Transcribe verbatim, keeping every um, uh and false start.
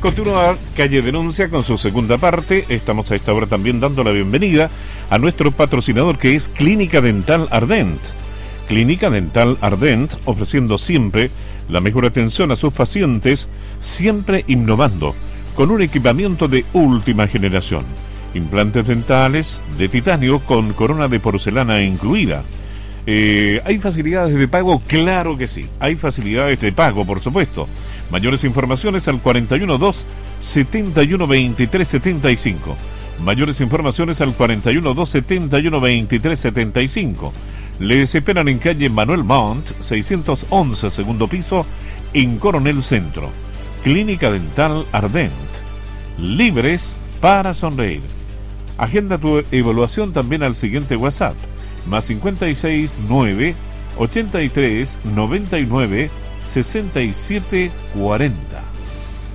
Continúa Calle Denuncia con su segunda parte. Estamos a esta hora también dando la bienvenida a nuestro patrocinador, que es Clínica Dental Ardent. Clínica Dental Ardent, ofreciendo siempre la mejor atención a sus pacientes, siempre innovando, con un equipamiento de última generación. Implantes dentales de titanio con corona de porcelana incluida. Eh, ¿Hay facilidades de pago? Claro que sí. Hay facilidades de pago, por supuesto. Mayores informaciones al cuarenta y uno dos, setenta y uno veintitrés setenta y cinco. Mayores informaciones al cuarenta y uno dos, setenta y uno veintitrés setenta y cinco. Les esperan en calle Manuel Montt, seiscientos once, segundo piso, en Coronel Centro. Clínica Dental Ardent. Libres para sonreír. Agenda tu evaluación también al siguiente WhatsApp. Más cincuenta y seis, nueve, ochenta y tres, noventa y nueve, sesenta y siete, cuarenta.